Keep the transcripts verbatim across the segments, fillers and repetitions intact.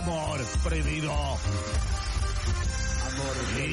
amor prohibido. Amor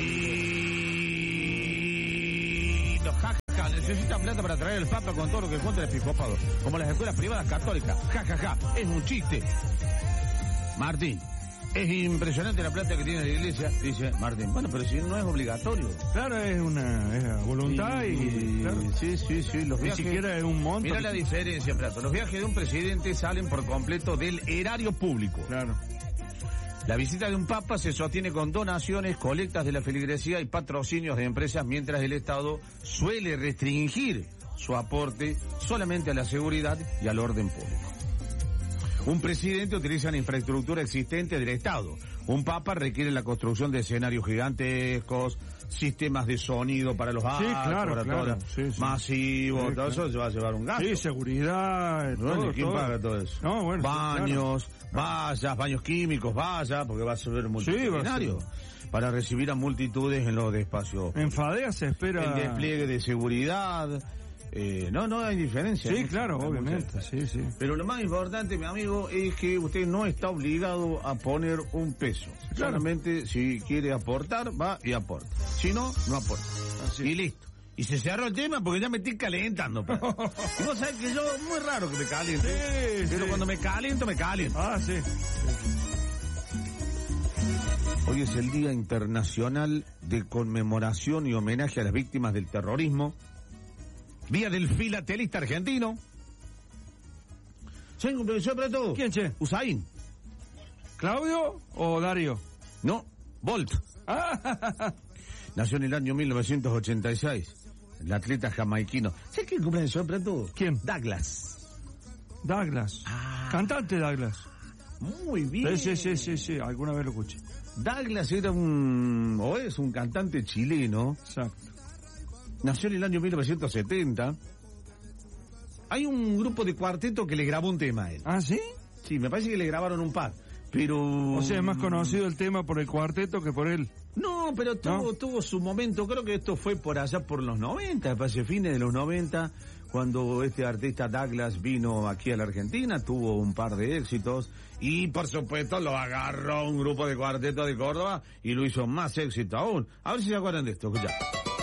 Y los jaja, necesitan plata para traer el Papa con todo lo que cuenta el episcopado, como las escuelas privadas católicas. Ja, ja, ja, es un chiste. Martín, es impresionante la plata que tiene la iglesia, dice Martín. Bueno, pero si no es obligatorio. Claro, es una es voluntad y... y claro. Sí, sí, sí. Los Ni viajes, siquiera es un monto. Mira la diferencia, Plato. Los viajes de un presidente salen por completo del erario público. Claro. La visita de un papa se sostiene con donaciones, colectas de la feligresía y patrocinios de empresas, mientras el Estado suele restringir su aporte solamente a la seguridad y al orden público. Un presidente utiliza la infraestructura existente del Estado. Un papa requiere la construcción de escenarios gigantescos, sistemas de sonido para los actos, sí, claro, para claro. todo, Sí, sí. masivo, Sí, todo claro. eso se va a llevar un gasto. Sí, seguridad, ¿No? todo, ¿Quién todo. paga todo eso? No, bueno, baños, sí, claro. vallas, baños químicos, vallas, porque va a ser multitudinario. Sí, para recibir a multitudes en los espacios. En Fadea se espera... El despliegue de seguridad. Eh, no, no hay diferencia. Sí, ¿no? claro, Hay obviamente, mucha... sí, sí. Pero lo más importante, mi amigo, es que usted no está obligado a poner un peso. Claro. Solamente si quiere aportar, va y aporta. Si no, no aporta. Así. Y listo. Y se cerró el tema porque ya me estoy calentando. Y vos sabés que yo, muy raro que me caliente. Sí, pero sí. cuando me caliento, me caliento. Ah, sí. Hoy es el Día Internacional de Conmemoración y Homenaje a las Víctimas del Terrorismo. Día del Filatelista Argentino. ¿Saben un profesor para todo? ¿Quién, che? Usain. ¿Claudio o Darío? No, Bolt. Ah, Nació en el año mil novecientos ochenta y seis. El atleta jamaiquino. ¿Sabes quién cumple el sol para todo? ¿Quién? Douglas. Douglas. Ah. Cantante Douglas. Muy bien. Sí, sí, sí, sí, sí, alguna vez lo escuché. Douglas era un, o es un cantante chileno. Exacto. Nació en el año mil novecientos setenta. Hay un grupo de cuarteto que le grabó un tema a él. ¿Ah, sí? Sí, me parece que le grabaron un par. Pero... O sea, es más conocido el tema por el cuarteto que por él. No, pero tuvo, ¿No? tuvo su momento. Creo que esto fue por allá por los noventa, me parece, fines de los noventa, cuando este artista Douglas vino aquí a la Argentina, tuvo un par de éxitos y por supuesto lo agarró un grupo de cuarteto de Córdoba y lo hizo más éxito aún. A ver si se acuerdan de esto, escuchá.